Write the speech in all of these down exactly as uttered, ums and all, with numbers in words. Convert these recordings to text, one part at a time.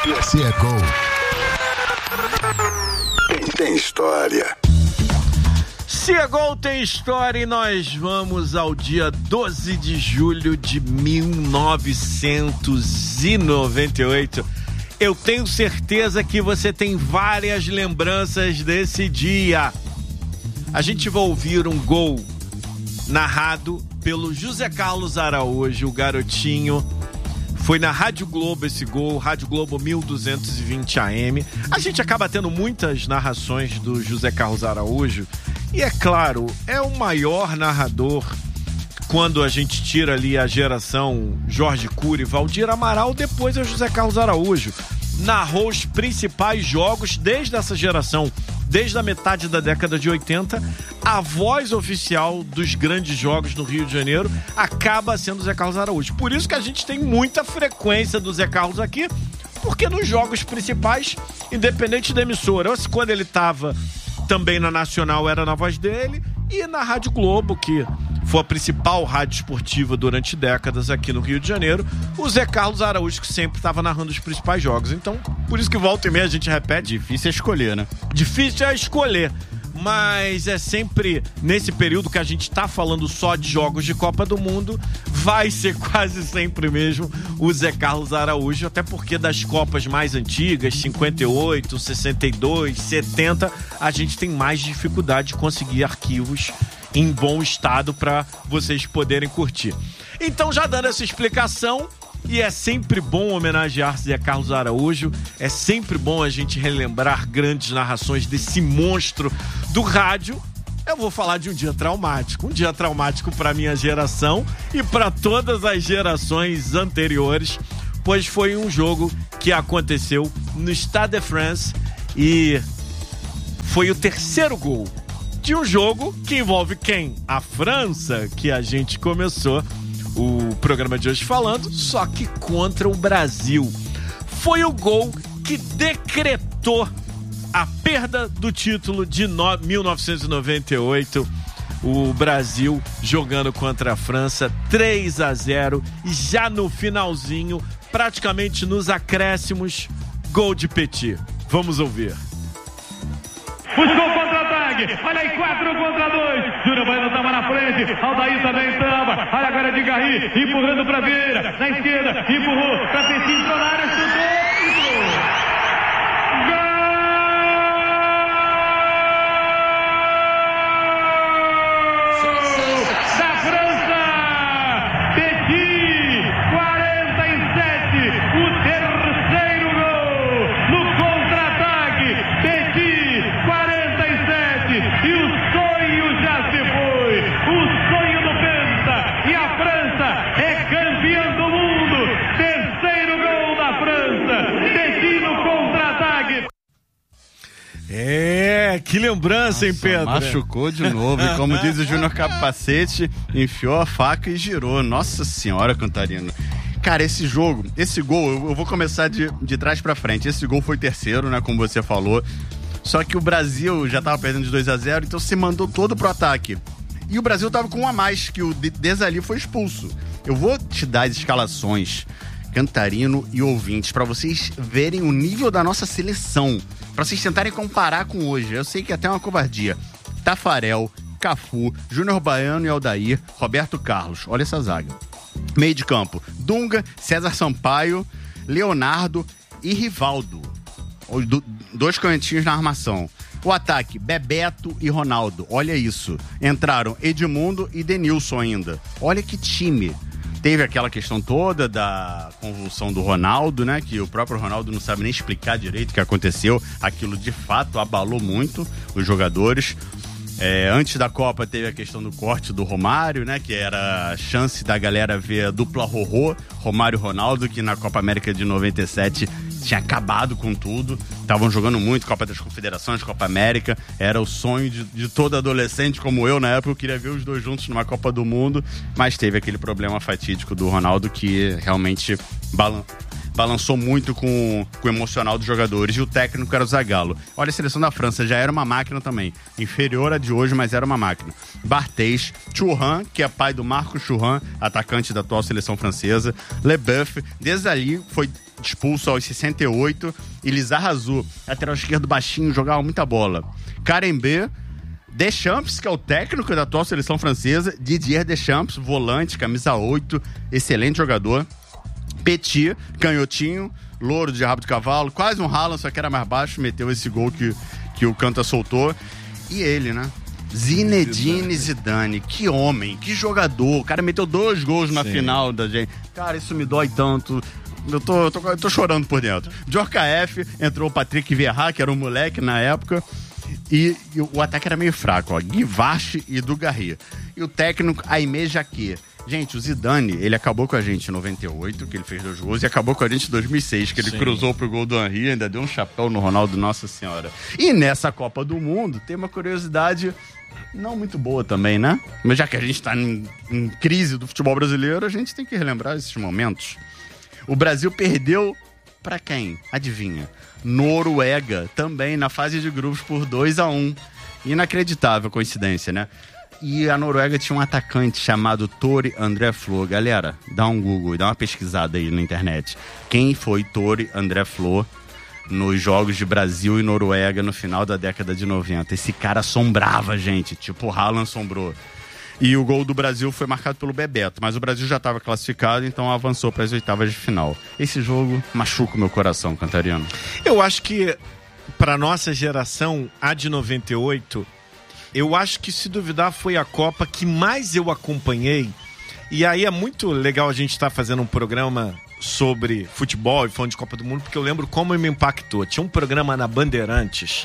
Se é gol, tem história. Se é gol, tem história, e nós vamos ao dia doze de julho de mil novecentos e noventa e oito. Eu tenho certeza que você tem várias lembranças desse dia. A gente vai ouvir um gol narrado pelo José Carlos Araújo, o garotinho. Foi na Rádio Globo esse gol, Rádio Globo mil duzentos e vinte A M. A gente acaba tendo muitas narrações do José Carlos Araújo. E é claro, é o maior narrador quando a gente tira ali a geração Jorge Cury, Valdir Amaral, depois é o José Carlos Araújo. Narrou os principais jogos desde essa geração, desde a metade da década de oitenta. A voz oficial dos grandes jogos no Rio de Janeiro acaba sendo o Zé Carlos Araújo. Por isso que a gente tem muita frequência do Zé Carlos aqui, porque nos jogos principais, independente da emissora, ou se quando ele estava também na Nacional era na voz dele, e na Rádio Globo, que foi a principal rádio esportiva durante décadas aqui no Rio de Janeiro, o Zé Carlos Araújo, que sempre estava narrando os principais jogos. Então, por isso que volta e meia a gente repete. Difícil é escolher, né? Difícil é escolher. Mas é sempre nesse período que a gente tá falando só de jogos de Copa do Mundo, vai ser quase sempre mesmo o Zé Carlos Araújo, até porque das Copas mais antigas, cinquenta e oito, sessenta e dois, setenta, a gente tem mais dificuldade de conseguir arquivos em bom estado para vocês poderem curtir. Então, já dando essa explicação, e é sempre bom homenagear Zé Carlos Araújo, é sempre bom a gente relembrar grandes narrações desse monstro do rádio. Eu vou falar de um dia traumático, um dia traumático para minha geração e para todas as gerações anteriores, pois foi um jogo que aconteceu no Stade de France e foi o terceiro gol de um jogo que envolve quem? A França, que a gente começou o programa de hoje falando, só que contra o Brasil. Foi o gol que decretou a perda do título de no... mil novecentos e noventa e oito. O Brasil jogando contra a França, três a zero, e já no finalzinho, praticamente nos acréscimos, gol de Petit. Vamos ouvir. Buscou contra-ataque, olha aí, quatro contra dois, Júnior Baiano estava na frente, Aldair também estava, olha agora de Garri, empurrando para Vieira, na esquerda, empurrou, para Petit, entrou na área, chutou, gol! Da França, Petit, quarenta e sete, o terceiro gol, no contra-ataque, Petit, quarenta e sete, e o sonho já se foi, o sonho do Penta, e a França é campeã do mundo, terceiro gol da França, Petit no contra-ataque. É, que lembrança, hein, Pedro? Machucou de novo, e como diz o Júnior Capacete, enfiou a faca e girou. Nossa senhora, Cantarino. Cara, esse jogo, esse gol, eu vou começar de, de trás pra frente. Esse gol foi terceiro, né, como você falou. Só que o Brasil já tava perdendo de dois a zero, então você mandou todo pro ataque. E o Brasil tava com um a mais, que o Desali foi expulso. Eu vou te dar as escalações, Cantarino e ouvintes, pra vocês verem o nível da nossa seleção, pra vocês tentarem comparar com hoje. Eu sei que é até uma covardia. Tafarel, Cafu, Júnior Baiano e Aldair, Roberto Carlos. Olha essa zaga. Meio de campo, Dunga, César Sampaio, Leonardo e Rivaldo. Os do, dois cantinhos na armação. O ataque, Bebeto e Ronaldo. Olha isso. Entraram Edmundo e Denilson ainda. Olha que time. Teve aquela questão toda da convulsão do Ronaldo, né? Que o próprio Ronaldo não sabe nem explicar direito o que aconteceu. Aquilo de fato abalou muito os jogadores. É, antes da Copa teve a questão do corte do Romário, né? Que era a chance da galera ver a dupla Rorô, Romário e Ronaldo, que na Copa América de noventa e sete tinha acabado com tudo. Estavam jogando muito Copa das Confederações, Copa América. Era o sonho de, de todo adolescente como eu na época. Eu queria ver os dois juntos numa Copa do Mundo. Mas teve aquele problema fatídico do Ronaldo que realmente balan- balançou muito com, com o emocional dos jogadores, e o técnico era o Zagallo. Olha, a seleção da França já era uma máquina também, inferior à de hoje, mas era uma máquina. Barthez, Thuram, que é pai do Marcos Thuram, atacante da atual seleção francesa, Leboeuf, desde ali foi expulso aos sessenta e oito, e Lizarazu, lateral esquerdo baixinho, jogava muita bola. Karembé, Deschamps, que é o técnico da atual seleção francesa, Didier Deschamps, volante, camisa oito, excelente jogador. Petit, canhotinho, louro de rabo de cavalo, quase um Haaland, só que era mais baixo, meteu esse gol que, que o Canta soltou. E ele, né? Zinedine Zidane, que homem, que jogador. O cara meteu dois gols na Sim. final da gente. Cara, isso me dói tanto. Eu tô, eu tô, eu tô chorando por dentro. Djorka F, entrou o Patrick Vieira, que era um moleque na época. E, e o ataque era meio fraco, ó. Guivarch e Dugarry. E o técnico, Aimé Jacquet. Gente, o Zidane, ele acabou com a gente em noventa e oito, que ele fez dois gols, e acabou com a gente em dois mil e seis, que ele Sim. cruzou pro gol do Henry, ainda deu um chapéu no Ronaldo, nossa senhora. E nessa Copa do Mundo, tem uma curiosidade não muito boa também, né? Mas já que a gente tá em, em crise do futebol brasileiro, a gente tem que relembrar esses momentos. O Brasil perdeu pra quem? Adivinha? Noruega, também na fase de grupos por dois a um. Inacreditável coincidência, né? E a Noruega tinha um atacante chamado Tore André Flo. Galera, dá um Google, dá uma pesquisada aí na internet. Quem foi Tore André Flo nos jogos de Brasil e Noruega no final da década de noventa? Esse cara assombrava, gente. Tipo o Haaland assombrou. E o gol do Brasil foi marcado pelo Bebeto. Mas o Brasil já estava classificado, então avançou para as oitavas de final. Esse jogo machuca o meu coração, Cantarino. Eu acho que, para nossa geração, a de noventa e oito... eu acho que, se duvidar, foi a Copa que mais eu acompanhei. E aí é muito legal a gente estar tá fazendo um programa sobre futebol e falando de Copa do Mundo, porque eu lembro como me impactou. Tinha um programa na Bandeirantes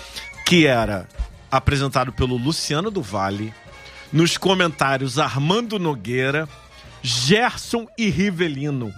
que era apresentado pelo Luciano do Vale, nos comentários Armando Nogueira, Gerson e Rivelino.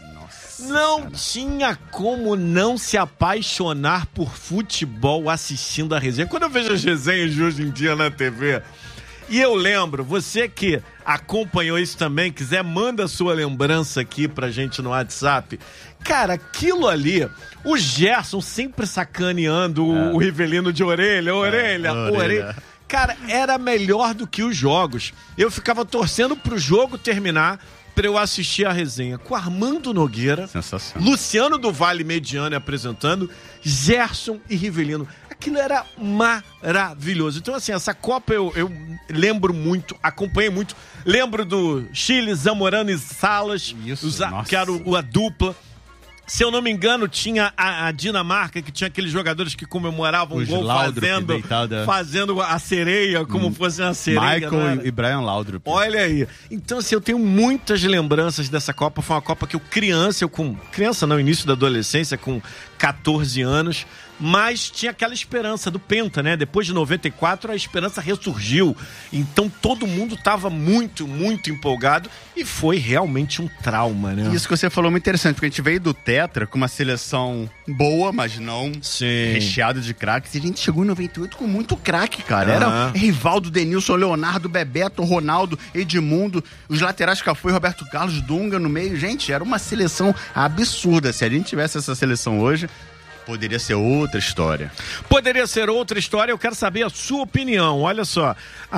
Não cara. Tinha como não se apaixonar por futebol assistindo a resenha. Quando eu vejo as resenhas de hoje em dia na T V, e eu lembro, você que acompanhou isso também, quiser, manda sua lembrança aqui pra gente no WhatsApp. Cara, aquilo ali, o Gerson sempre sacaneando é. o Rivelino de orelha, orelha, é, orelha. orelha. Cara, era melhor do que os jogos. Eu ficava torcendo pro jogo terminar pra eu assistir a resenha com Armando Nogueira, Luciano do Vale Mediano apresentando, Gerson e Rivelino. Aquilo era maravilhoso. Então, assim, essa Copa eu, eu lembro muito, acompanhei muito. Lembro do Chile, Zamorano e Salas, Isso, os, que era o, a dupla. Se eu não me engano, tinha a, a Dinamarca, que tinha aqueles jogadores que comemoravam o gol fazendo, fazendo a sereia, como hum. fosse uma sereia. Michael né? e Brian Laudrup. Olha aí. Então, assim, eu tenho muitas lembranças dessa Copa. Foi uma Copa que eu criança, eu com... Criança não, início da adolescência, com catorze anos. Mas tinha aquela esperança do Penta, né? Depois de noventa e quatro, a esperança ressurgiu. Então, todo mundo estava muito, muito empolgado. E foi realmente um trauma, né? Isso que você falou é muito interessante, porque a gente veio do Tetra com uma seleção boa, mas não Sim. recheada de craques. E a gente chegou em noventa e oito com muito craque, cara. Era uhum. Rivaldo, Denilson, Leonardo, Bebeto, Ronaldo, Edmundo, os laterais Cafu e Roberto Carlos, Dunga no meio. Gente, era uma seleção absurda. Se a gente tivesse essa seleção hoje, poderia ser outra história. Poderia ser outra história. Eu quero saber a sua opinião. Olha só,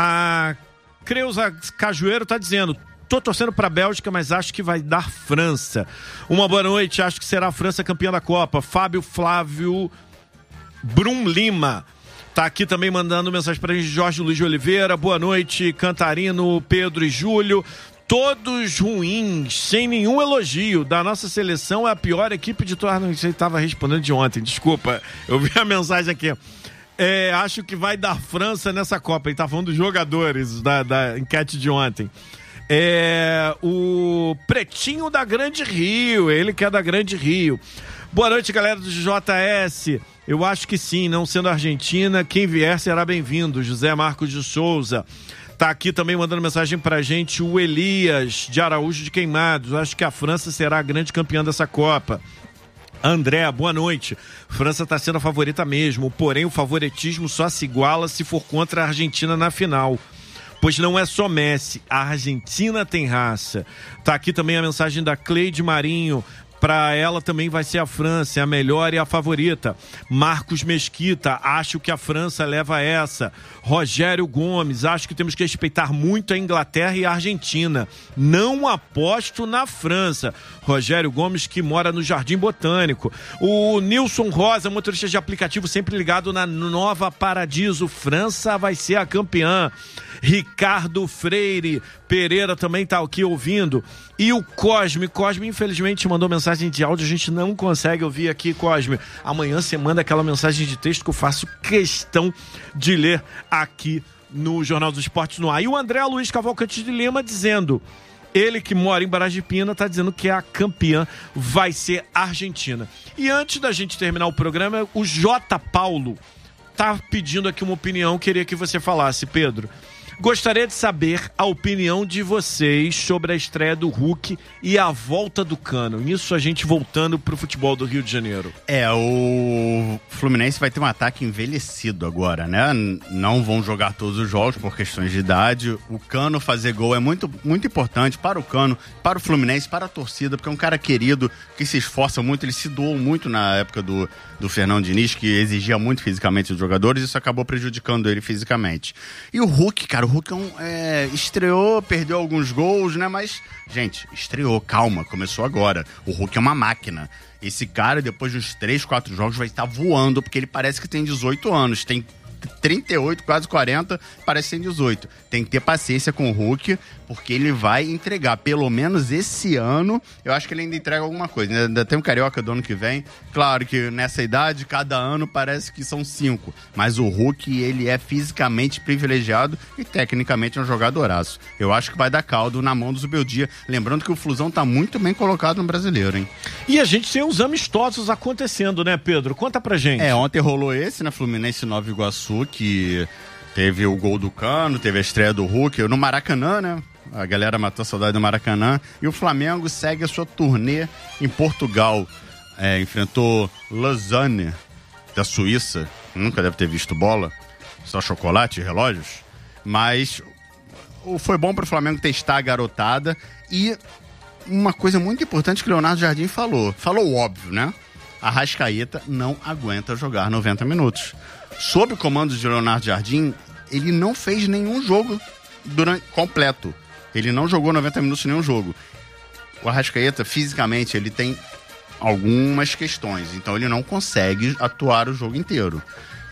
a Creuza Cajueiro tá dizendo: tô torcendo pra Bélgica, mas acho que vai dar França. Uma boa noite, acho que será a França campeã da Copa. Fábio Flávio Brum Lima tá aqui também mandando mensagem pra gente. Jorge Luiz de Oliveira, boa noite. Cantarino, Pedro e Júlio. Todos ruins, sem nenhum elogio. Da nossa seleção é a pior equipe de todas. Não sei, estava respondendo de ontem, desculpa. Eu vi a mensagem aqui. É, acho que vai dar França nessa Copa. Ele tá falando dos jogadores da, da enquete de ontem. É, o Pretinho da Grande Rio, ele que é da Grande Rio. Boa noite, galera do J S. Eu acho que sim, não sendo Argentina, quem vier será bem-vindo. José Marcos de Souza. Tá aqui também mandando mensagem pra gente o Elias de Araújo de Queimados. Acho que a França será a grande campeã dessa Copa. André, boa noite. França tá sendo a favorita mesmo, porém o favoritismo só se iguala se for contra a Argentina na final. Pois não é só Messi, a Argentina tem raça. Tá aqui também a mensagem da Cleide Marinho. Para ela também vai ser a França, é a melhor e a favorita. Marcos Mesquita, acho que a França leva essa. Rogério Gomes, acho que temos que respeitar muito a Inglaterra e a Argentina. Não aposto na França. Rogério Gomes, que mora no Jardim Botânico. O Nilson Rosa, motorista de aplicativo, sempre ligado na Nova Paradiso. França vai ser a campeã. Ricardo Freire Pereira também tá aqui ouvindo. E o Cosme, Cosme infelizmente mandou mensagem de áudio, a gente não consegue ouvir aqui, Cosme. Amanhã você manda aquela mensagem de texto que eu faço questão de ler aqui no Jornal dos Esportes no ar. E o André Luiz Cavalcante de Lima dizendo, ele que mora em Barra de Pina, tá dizendo que a campeã vai ser a Argentina. E antes da gente terminar o programa, o J. Paulo tá pedindo aqui uma opinião, queria que você falasse, Pedro. Gostaria de saber a opinião de vocês sobre a estreia do Hulk e a volta do Cano. Nisso a gente voltando pro futebol do Rio de Janeiro. É, o Fluminense vai ter um ataque envelhecido agora, né? Não vão jogar todos os jogos por questões de idade. O Cano fazer gol é muito, muito importante para o Cano, para o Fluminense, para a torcida, porque é um cara querido, que se esforça muito, ele se doou muito na época do, do Fernando Diniz, que exigia muito fisicamente dos jogadores, e isso acabou prejudicando ele fisicamente. E o Hulk, cara, o Hulk é um, é, estreou, perdeu alguns gols, né? Mas, gente, estreou, calma, começou agora. O Hulk é uma máquina. Esse cara, depois de uns três, quatro jogos, vai estar voando, porque ele parece que tem dezoito anos. Tem trinta e oito, quase quarenta, parece que tem dezoito. Tem que ter paciência com o Hulk, porque ele vai entregar, pelo menos esse ano, eu acho que ele ainda entrega alguma coisa. Ainda tem um Carioca do ano que vem. Claro que nessa idade, cada ano parece que são cinco. Mas o Hulk, ele é fisicamente privilegiado e tecnicamente é um jogadoraço. Eu acho que vai dar caldo na mão do Zubeldia. Lembrando que o Flusão tá muito bem colocado no brasileiro, hein? E a gente tem uns amistosos acontecendo, né, Pedro? Conta pra gente. É, ontem rolou esse, né? Fluminense Nova Iguaçu, que teve o gol do Cano, teve a estreia do Hulk no Maracanã, né? A galera matou a saudade do Maracanã. E o Flamengo segue a sua turnê em Portugal. É, enfrentou Lausanne, da Suíça. Nunca deve ter visto bola. Só chocolate e relógios. Mas foi bom para o Flamengo testar a garotada. E uma coisa muito importante que o Leonardo Jardim falou. Falou óbvio, né? A Arrascaeta não aguenta jogar noventa minutos. Sob o comando de Leonardo Jardim, ele não fez nenhum jogo durante, completo. Ele não jogou noventa minutos em nenhum jogo. O Arrascaeta, fisicamente, ele tem algumas questões. Então, ele não consegue atuar o jogo inteiro.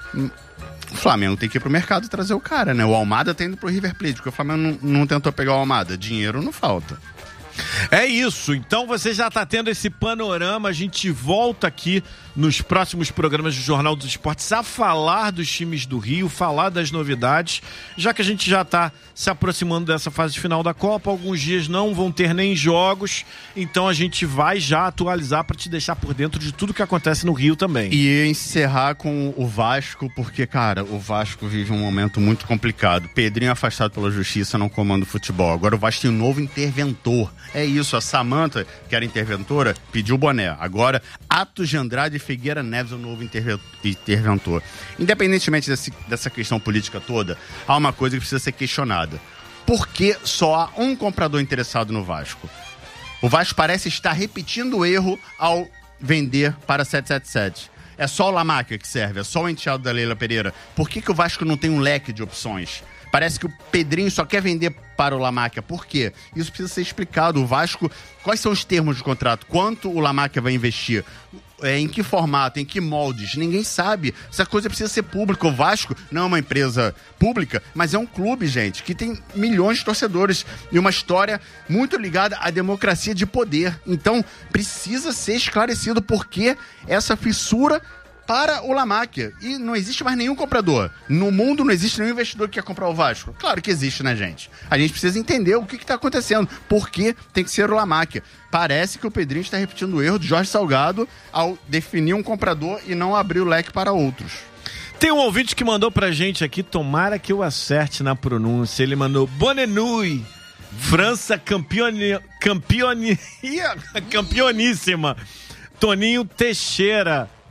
O Flamengo tem que ir pro mercado e trazer o cara, né? O Almada tá indo pro River Plate, porque o Flamengo não, não tentou pegar o Almada. Dinheiro não falta. É isso, então você já está tendo esse panorama, a gente volta aqui nos próximos programas do Jornal dos Esportes a falar dos times do Rio, falar das novidades, já que a gente já está se aproximando dessa fase final da Copa, alguns dias não vão ter nem jogos, então a gente vai já atualizar para te deixar por dentro de tudo que acontece no Rio também. E encerrar com o Vasco, porque, cara, o Vasco vive um momento muito complicado. Pedrinho afastado pela justiça, não comanda o futebol. Agora o Vasco tem um novo interventor. É isso, a Samanta, que era interventora, pediu o boné. Agora, Atos de Andrade e Figueira Neves é o novo interventor. Independentemente desse, dessa questão política toda, há uma coisa que precisa ser questionada. Por que só há um comprador interessado no Vasco? O Vasco parece estar repetindo o erro ao vender para sete sete sete. É só o Lamáquia que serve, é só o enteado da Leila Pereira. Por que que o Vasco não tem um leque de opções? Parece que o Pedrinho só quer vender para o Lamáquia. Por quê? Isso precisa ser explicado. O Vasco, quais são os termos de contrato? Quanto o Lamáquia vai investir? É, em que formato? Em que moldes? Ninguém sabe. Essa coisa precisa ser pública. O Vasco não é uma empresa pública, mas é um clube, gente, que tem milhões de torcedores e uma história muito ligada à democracia de poder. Então, precisa ser esclarecido por que essa fissura para o Lamáquia. E não existe mais nenhum comprador. No mundo não existe nenhum investidor que quer comprar o Vasco. Claro que existe, né, gente? A gente precisa entender o que está acontecendo. Por que tem que ser o Lamáquia? Parece que o Pedrinho está repetindo o erro do Jorge Salgado ao definir um comprador e não abrir o leque para outros. Tem um ouvinte que mandou pra gente aqui, tomara que eu acerte na pronúncia. Ele mandou Bonne França campione, campione, campeoníssima. Toninho Teixeira.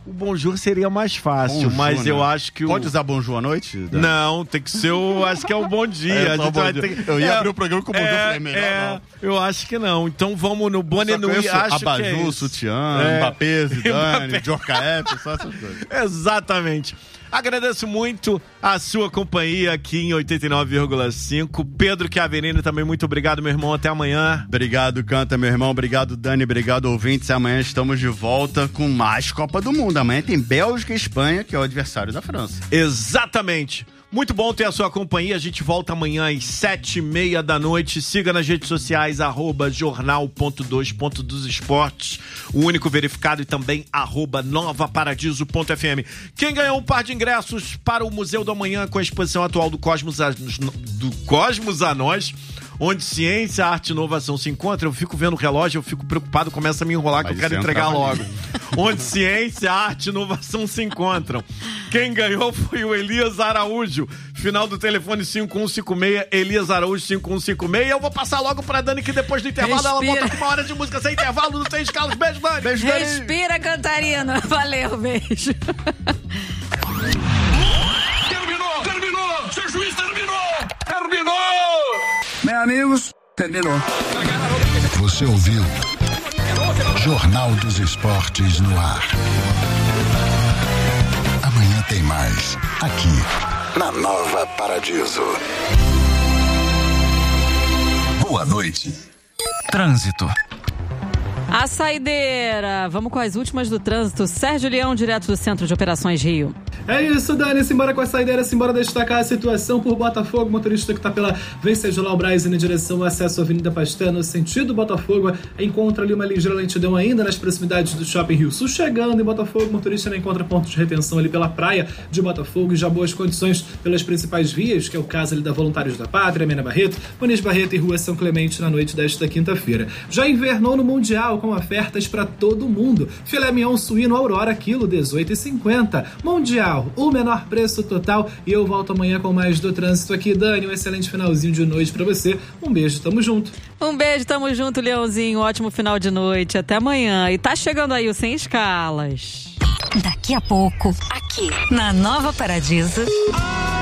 O bonjour seria mais fácil, Bonjour, mas né? eu acho que o... Pode usar bonjour à noite? Dan? Não, tem que ser o... Acho que é o bom dia. É, A só gente bom vai dia. ter- Eu ia é, abrir o programa com o bonjour, é, falei, melhor é, não. Eu acho que não. Então vamos no Bonne Só Nuit. conheço Acho que é Abajur, isso. Sutiã, É. Mbappé, Zidane, Mbappé. Djorkaeff, só essas coisas. Exatamente. Agradeço muito a sua companhia aqui em oitenta e nove vírgula cinco. Pedro Chiaverini também, muito obrigado, meu irmão. Até amanhã. Obrigado, Canta, meu irmão. Obrigado, Dani. Obrigado, ouvintes. Amanhã estamos de volta com mais Copa do Mundo. Amanhã tem Bélgica e Espanha, que é o adversário da França. Exatamente. Muito bom ter a sua companhia. A gente volta amanhã às sete e meia da noite. Siga nas redes sociais, arroba jornal ponto dois ponto dos esportes, o único verificado, e também arroba nova paradiso ponto f m. Quem ganhou um par de ingressos para o Museu do Amanhã com a exposição atual do Cosmos a, do Cosmos a Nós, onde ciência, arte e inovação se encontram, eu fico vendo o relógio, eu fico preocupado, começa a me enrolar, Mas que eu quero isso é um entregar trabalho. logo. Onde ciência, arte e inovação se encontram. Quem ganhou foi o Elias Araújo. Final do telefone cinco um cinco seis, Elias Araújo cinco um cinco seis. Eu vou passar logo pra Dani, que depois do intervalo ela Respira. volta com uma hora de música sem intervalo, não tem escalos. Beijo, Dani. Beijo, Dani. Respira, Cantarina. Valeu, beijo. Terminou! Terminou! Seu juiz terminou! Terminou! Bem, amigos, terminou. Você ouviu Jornal dos Esportes no ar. Amanhã tem mais, aqui na Nova Paradiso. Boa noite. Trânsito. A saideira. Vamos com as últimas do trânsito. Sérgio Leão, direto do Centro de Operações Rio. É isso, Dani. Simbora com a saideira, simbora destacar a situação por Botafogo. Motorista que tá pela Venceslau Braz na direção acesso à Avenida Pasteur, no sentido Botafogo, encontra ali uma ligeira lentidão ainda nas proximidades do Shopping Rio Sul. Chegando em Botafogo, motorista não encontra ponto de retenção ali pela praia de Botafogo e já boas condições pelas principais vias, que é o caso ali da Voluntários da Pátria, Mena Barreto, Muniz Barreto e Rua São Clemente na noite desta quinta-feira. Já invernou no Mundial com ofertas para todo mundo. Filé mignon suíno Aurora, quilo dezoito reais e cinquenta centavos. Mundial, o menor preço total. E eu volto amanhã com mais do trânsito aqui. Dani, um excelente finalzinho de noite para você. Um beijo, tamo junto. Um beijo, tamo junto, Leãozinho. Ótimo final de noite. Até amanhã. E tá chegando aí o Sem Escalas. Daqui a pouco, aqui na Nova Paradiso.